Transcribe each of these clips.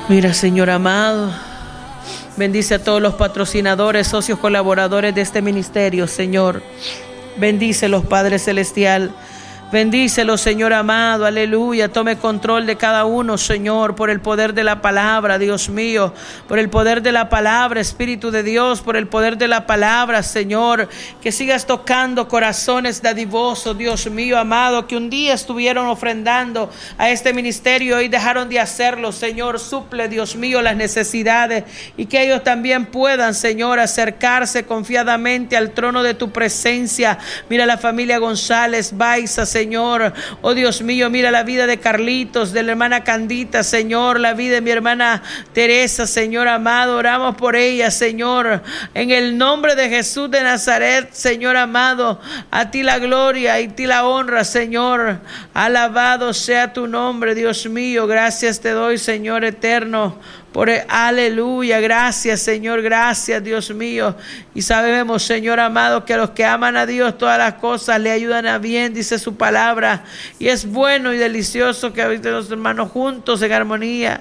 Mira, Señor amado, bendice a todos los patrocinadores, socios, colaboradores de este ministerio, Señor. Bendícelos, Padre Celestial. Bendícelos, Señor amado, aleluya. Tome control de cada uno, Señor, por el poder de la palabra, Dios mío. Por el poder de la palabra, Espíritu de Dios, por el poder de la palabra, Señor. Que sigas tocando corazones dadivosos, Dios mío amado, que un día estuvieron ofrendando a este ministerio y dejaron de hacerlo, Señor. Suple, Dios mío, las necesidades y que ellos también puedan, Señor, acercarse confiadamente al trono de tu presencia. Mira la familia González, Baiza, Señor, oh Dios mío, mira la vida de Carlitos, de la hermana Candita, Señor, la vida de mi hermana Teresa, Señor amado, oramos por ella, Señor, en el nombre de Jesús de Nazaret, Señor amado, a ti la gloria y a ti la honra, Señor, alabado sea tu nombre, Dios mío, gracias te doy, Señor eterno, aleluya, gracias Señor, gracias Dios mío. Y sabemos, Señor amado, que a los que aman a Dios todas las cosas le ayudan a bien, dice su palabra. Y es bueno y delicioso que habiten los hermanos juntos en armonía.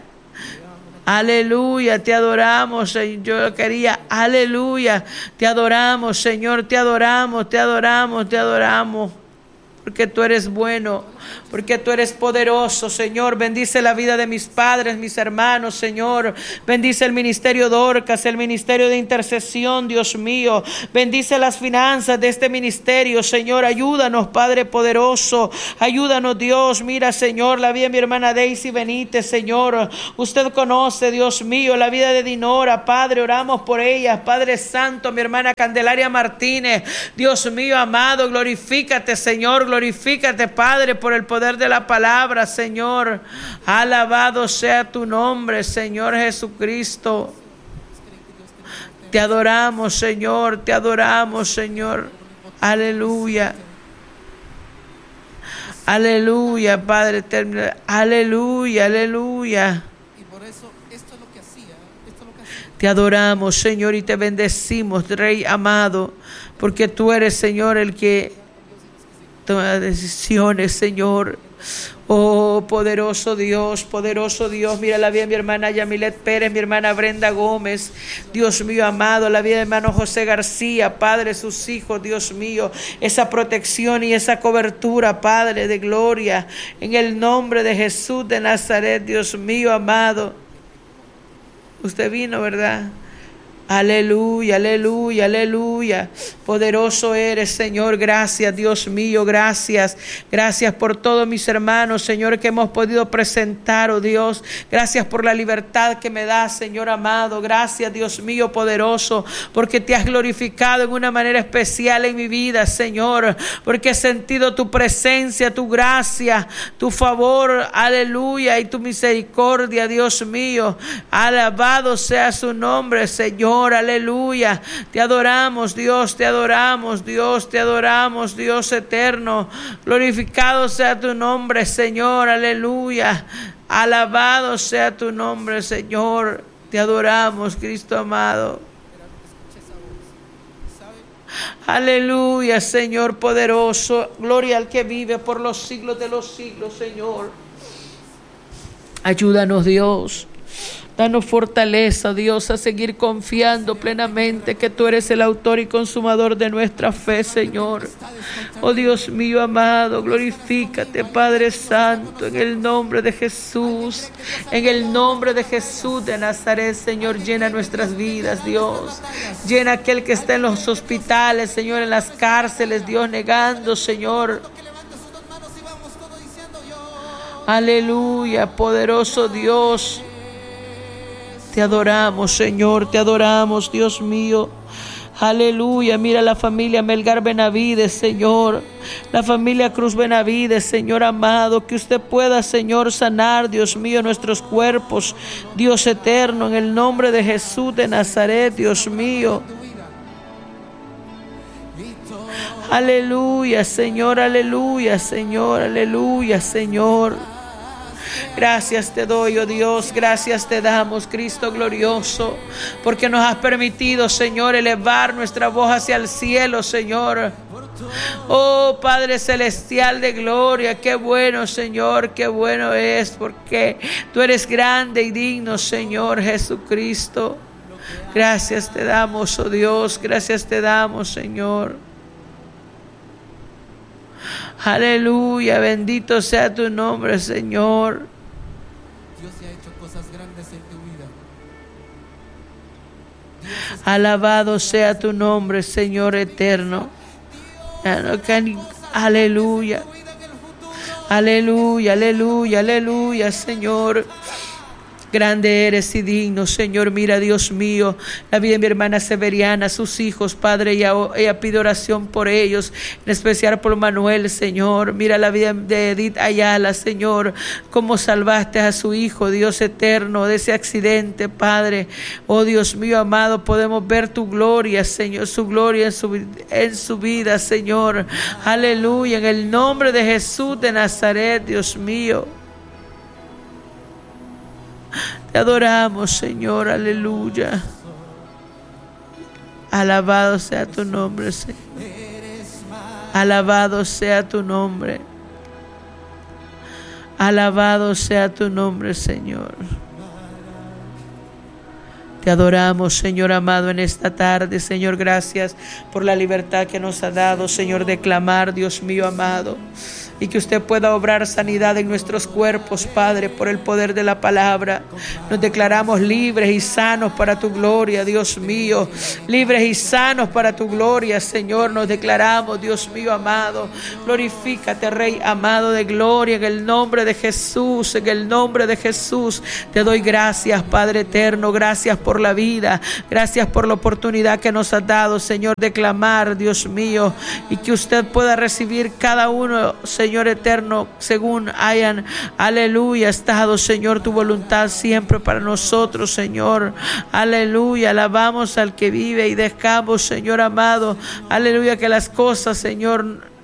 Aleluya, te adoramos, Señor. Yo quería, aleluya, te adoramos, Señor, te adoramos, te adoramos, te adoramos. Porque tú eres bueno, porque tú eres poderoso, Señor. Bendice la vida de mis padres, mis hermanos, Señor. Bendice el ministerio Dorcas, el ministerio de intercesión, Dios mío. Bendice las finanzas de este ministerio, Señor. Ayúdanos, Padre poderoso. Ayúdanos, Dios. Mira, Señor, la vida de mi hermana Daisy Benítez, Señor. Usted conoce, Dios mío, la vida de Dinora, Padre. Oramos por ella, Padre Santo. Mi hermana Candelaria Martínez, Dios mío, amado, glorifícate, Señor. Glorifícate, Padre, por el poder de la palabra, Señor. Alabado sea tu nombre, Señor Jesucristo. Te adoramos, Señor. Te adoramos, Señor. Aleluya. Aleluya, Padre eterno. Aleluya, aleluya. Y por eso esto es lo que hacía. Te adoramos, Señor, y te bendecimos, Rey amado, porque tú eres, Señor, el que toma decisiones, Señor. Oh, poderoso Dios, mira la vida de mi hermana Yamilet Pérez, mi hermana Brenda Gómez, Dios mío amado, la vida de mi hermano José García, Padre, sus hijos, Dios mío, esa protección y esa cobertura, Padre de gloria, en el nombre de Jesús de Nazaret, Dios mío amado. Usted vino, ¿verdad? Aleluya, aleluya, aleluya. Poderoso eres, Señor. Gracias, Dios mío, gracias. Gracias por todos mis hermanos, Señor, que hemos podido presentar, oh Dios. Gracias por la libertad que me das, Señor amado. Gracias, Dios mío, poderoso, porque te has glorificado en una manera especial en mi vida, Señor. Porque he sentido tu presencia, tu gracia, tu favor, aleluya, y tu misericordia, Dios mío. Alabado sea su nombre, Señor. Aleluya, te adoramos, Dios, te adoramos, Dios, te adoramos, Dios eterno. Glorificado sea tu nombre, Señor, aleluya. Alabado sea tu nombre, Señor. Te adoramos, Cristo amado. Aleluya, Señor poderoso. Gloria al que vive por los siglos de los siglos, Señor. Ayúdanos, Dios. Danos fortaleza, Dios, a seguir confiando plenamente que tú eres el autor y consumador de nuestra fe, Señor. Oh Dios mío amado, glorifícate, Padre Santo, en el nombre de Jesús. En el nombre de Jesús de Nazaret, Señor, llena nuestras vidas, Dios. Llena aquel que está en los hospitales, Señor, en las cárceles, Dios, negando, Señor. Aleluya, poderoso Dios. Te adoramos, Señor, te adoramos, Dios mío. Aleluya, mira la familia Melgar Benavides, Señor. La familia Cruz Benavides, Señor amado. Que usted pueda, Señor, sanar, Dios mío, nuestros cuerpos. Dios eterno, en el nombre de Jesús de Nazaret, Dios mío. Aleluya, Señor, aleluya, Señor, aleluya, Señor. Gracias te doy, oh Dios, gracias te damos, Cristo glorioso, porque nos has permitido, Señor, elevar nuestra voz hacia el cielo, Señor. Oh Padre celestial de gloria, qué bueno, Señor, qué bueno es, porque tú eres grande y digno, Señor Jesucristo. Gracias te damos, oh Dios, gracias te damos, Señor. Aleluya, bendito sea tu nombre, Señor. Dios ya ha hecho cosas grandes en tu vida. Alabado sea tu nombre, Señor eterno. Aleluya. Aleluya, aleluya, aleluya, Señor. Grande eres y digno, Señor. Mira, Dios mío, la vida de mi hermana Severiana, sus hijos, Padre, ella pide oración por ellos, en especial por Manuel, Señor. Mira la vida de Edith Ayala, Señor, cómo salvaste a su hijo, Dios eterno, de ese accidente, Padre. Oh Dios mío amado, podemos ver tu gloria, Señor, su gloria en su vida, Señor. Aleluya, en el nombre de Jesús de Nazaret, Dios mío. Te adoramos, Señor, aleluya. Alabado sea tu nombre, Señor. Alabado sea tu nombre. Alabado sea tu nombre, Señor. Te adoramos, Señor amado, en esta tarde. Señor, gracias por la libertad que nos ha dado, Señor, de clamar, Dios mío amado. Y que usted pueda obrar sanidad en nuestros cuerpos, Padre, por el poder de la palabra. Nos declaramos libres y sanos para tu gloria, Dios mío. Libres y sanos para tu gloria, Señor. Nos declaramos, Dios mío amado. Glorifícate, Rey amado de gloria, en el nombre de Jesús, en el nombre de Jesús. Te doy gracias, Padre eterno. Gracias por la vida. Gracias por la oportunidad que nos has dado, Señor, de clamar, Dios mío. Y que usted pueda recibir cada uno, Señor eterno, según hayan, aleluya, estado, Señor, tu voluntad siempre para nosotros, Señor. Aleluya, alabamos al que vive y dejamos, Señor amado, aleluya, que las cosas, Señor,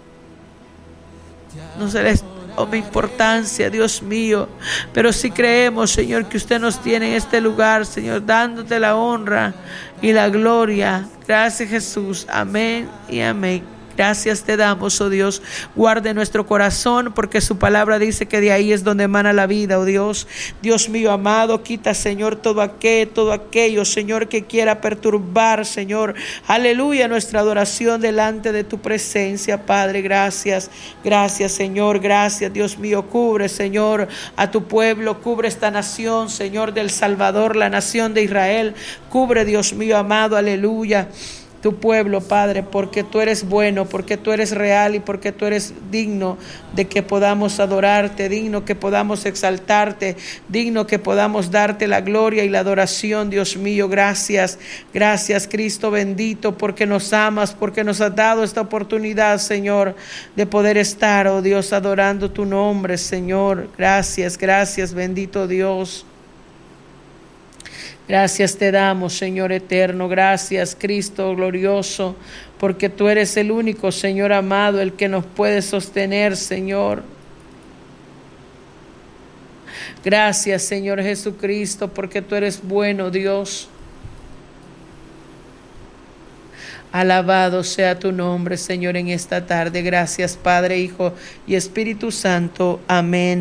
no se les tome importancia, Dios mío, pero sí creemos, Señor, que usted nos tiene en este lugar, Señor, dándote la honra y la gloria. Gracias, Jesús. Amén y amén. Gracias te damos, oh Dios. Guarde nuestro corazón, porque su palabra dice que de ahí es donde emana la vida, oh Dios. Dios mío amado, quita, Señor, todo aquello, Señor, que quiera perturbar, Señor. Aleluya, nuestra adoración delante de tu presencia, Padre. Gracias, gracias, Señor. Gracias, Dios mío. Cubre, Señor, a tu pueblo. Cubre esta nación, Señor, del Salvador, la nación de Israel. Cubre, Dios mío amado, aleluya, tu pueblo, Padre, porque tú eres bueno, porque tú eres real y porque tú eres digno de que podamos adorarte, digno que podamos exaltarte, digno que podamos darte la gloria y la adoración, Dios mío. Gracias, gracias, Cristo bendito, porque nos amas, porque nos has dado esta oportunidad, Señor, de poder estar, oh Dios, adorando tu nombre, Señor. Gracias, gracias, bendito Dios. Gracias te damos, Señor eterno. Gracias, Cristo glorioso, porque tú eres el único, Señor amado, el que nos puede sostener, Señor. Gracias, Señor Jesucristo, porque tú eres bueno, Dios. Alabado sea tu nombre, Señor, en esta tarde. Gracias, Padre, Hijo y Espíritu Santo. Amén.